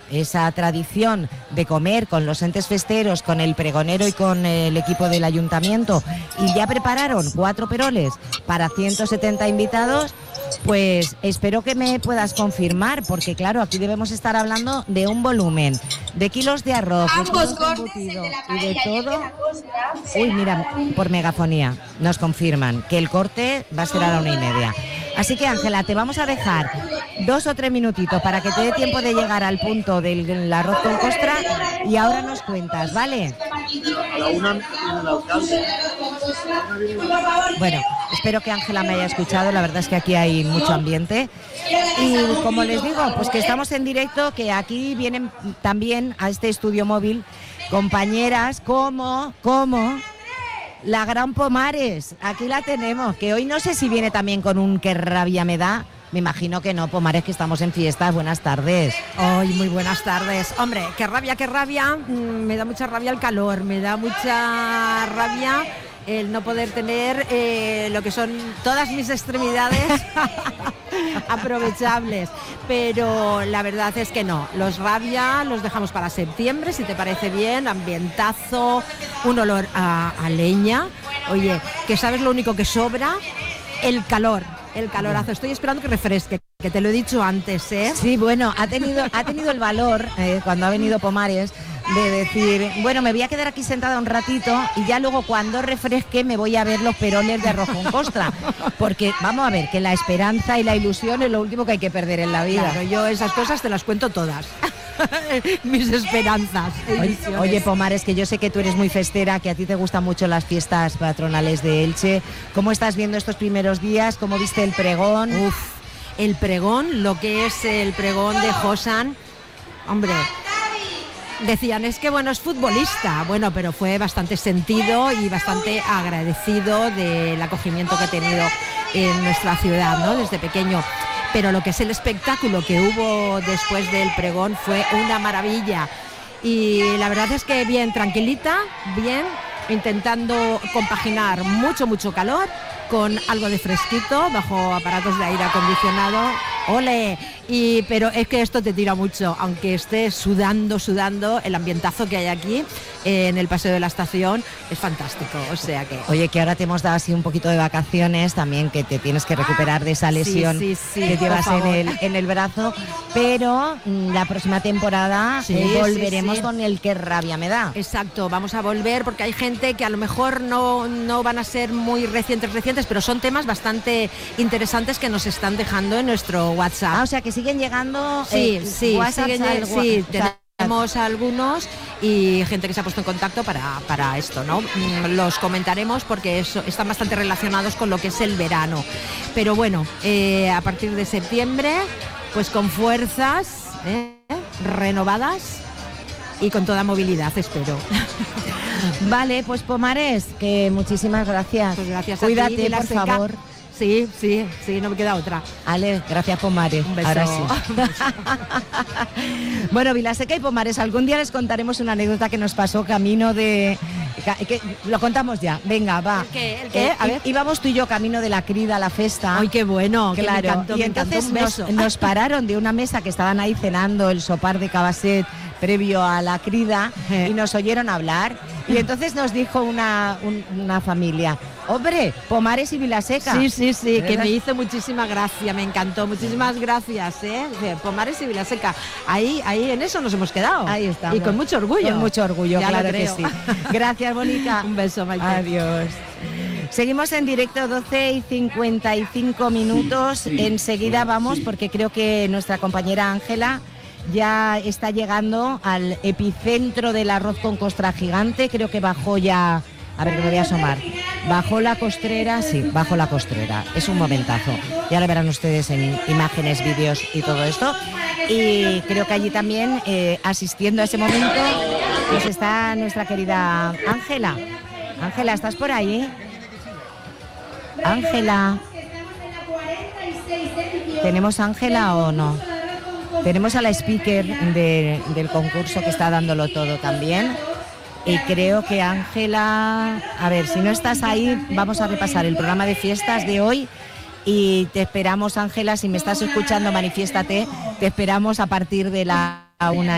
esa tradición de comer con los entes festeros, con el pregonero y con el equipo del ayuntamiento, y ya prepararon 4 peroles para 170 invitados, pues espero que me puedas confirmar, porque claro, aquí debemos estar hablando de un volumen, de kilos de arroz, de kilos de embutido y de todo. Uy, mira, por megafonía nos confirman que el corte va a ser a la 1:30. Así que, Ángela, te vamos a dejar 2 o 3 minutitos para que te dé tiempo de llegar al punto del arroz con costra y ahora nos cuentas, ¿vale? Bueno, espero que Ángela me haya escuchado, la verdad es que aquí hay mucho ambiente. Y como les digo, pues que estamos en directo, que aquí vienen también a este estudio móvil compañeras como la gran Pomares. Aquí la tenemos, que hoy no sé si viene también con un qué rabia me da. Me imagino que no, Pomares, que estamos en fiestas. Buenas tardes. Hoy muy buenas tardes. Hombre, qué rabia. Me da mucha rabia el calor, me da mucha rabia el no poder tener lo que son todas mis extremidades aprovechables. Pero la verdad es que no. Los rabia los dejamos para septiembre, si te parece bien. Ambientazo, un olor a leña. Oye, que sabes lo único que sobra, el calor. El calorazo. Estoy esperando que refresque, que te lo he dicho antes, ¿eh? Sí, bueno, ha tenido el valor, cuando ha venido Pomares, de decir, bueno, me voy a quedar aquí sentada un ratito y ya luego cuando refresque me voy a ver los peroles de arroz con costra. Porque, vamos a ver, que la esperanza y la ilusión es lo último que hay que perder en la vida. Claro, yo esas cosas te las cuento todas. Mis esperanzas. Oye, Pomares, que yo sé que tú eres muy festera, que a ti te gustan mucho las fiestas patronales de Elche. ¿Cómo estás viendo estos primeros días? ¿Cómo viste el pregón? El pregón, lo que es el pregón de Josan. Hombre, decían, es que bueno, es futbolista. Bueno, pero fue bastante sentido y bastante agradecido del acogimiento que ha tenido en nuestra ciudad, ¿no? Desde pequeño. Pero lo que es el espectáculo que hubo después del pregón fue una maravilla. Y la verdad es que bien, tranquilita, bien, intentando compaginar mucho calor con algo de fresquito bajo aparatos de aire acondicionado. ¡Ole! Pero es que esto te tira mucho, aunque estés sudando, el ambientazo que hay aquí en el Paseo de la Estación es fantástico, o sea que... Oye, que ahora te hemos dado así un poquito de vacaciones, también que te tienes que recuperar de esa lesión sí, que llevas en el brazo, pero la próxima temporada volveremos con el qué rabia me da. Exacto, vamos a volver porque hay gente que a lo mejor no van a ser muy recientes, pero son temas bastante interesantes que nos están dejando en nuestro WhatsApp. O sea que siguen llegando. Tenemos algunos y gente que se ha puesto en contacto para esto, ¿no? Los comentaremos porque están bastante relacionados con lo que es el verano. Pero bueno, a partir de septiembre, pues con fuerzas renovadas y con toda movilidad, espero. Vale, pues Pomares, que muchísimas gracias. Pues gracias. Cuídate, a ti, por favor. Sí, no me queda otra. Ale, gracias Pomares. Un beso. Ahora sí. Bueno, Vilaseca y Pomares, algún día les contaremos una anécdota que nos pasó camino de... Que lo contamos ya, venga, va. ¿El qué? A ver. Íbamos tú y yo camino de la crida a la festa. ¡Ay, qué bueno! Claro, y entonces nos pararon de una mesa que estaban ahí cenando el sopar de Cabasset previo a la crida y nos oyeron hablar. Y entonces nos dijo una familia, hombre, Pomares y Vilaseca. Sí, que me hizo muchísima gracia, me encantó, muchísimas gracias, Pomares y Vilaseca. Ahí en eso nos hemos quedado. Ahí está. Y con mucho orgullo. Con mucho orgullo, ya claro que sí. Gracias, Bonica. Un beso, Maite. Adiós. Seguimos en directo, 12:55. Enseguida vamos, porque creo que nuestra compañera Ángela ya está llegando al epicentro del arroz con costra gigante. Creo que bajó ya, a ver que me voy a asomar, bajó la costrera, sí, bajó la costrera, es un momentazo, ya lo verán ustedes en imágenes, vídeos y todo esto. Y creo que allí también, asistiendo a ese momento, pues está nuestra querida Ángela. Ángela, ¿estás por ahí? Ángela, ¿tenemos Ángela o no? Tenemos a la speaker del concurso que está dándolo todo también. Y creo que Ángela, a ver, si no estás ahí, vamos a repasar el programa de fiestas de hoy. Y te esperamos, Ángela, si me estás escuchando, manifiéstate. Te esperamos a partir de la 1:30.